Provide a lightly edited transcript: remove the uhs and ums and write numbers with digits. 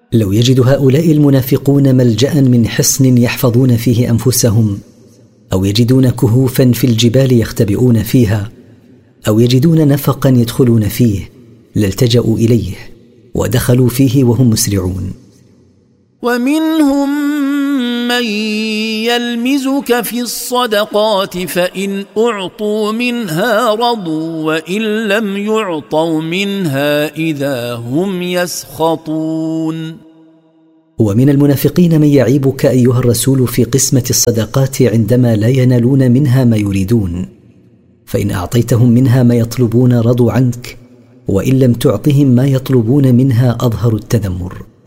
لو يجد هؤلاء المنافقون ملجأ من حصن يحفظون فيه أنفسهم، أو يجدون كهوفا في الجبال يختبئون فيها، أو يجدون نفقا يدخلون فيه، لالتجأوا إليه ودخلوا فيه وهم مسرعون. ومنهم من يلمزك في الصدقات فإن أعطوا منها رضوا وإن لم يعطوا منها إذا هم يسخطون. ومن المنافقين من يعيبك أيها الرسول في قسمة الصدقات عندما لا ينالون منها ما يريدون، فإن أعطيتهم منها ما يطلبون رضوا عنك، وإن لم تعطهم ما يطلبون منها أظهروا التذمر.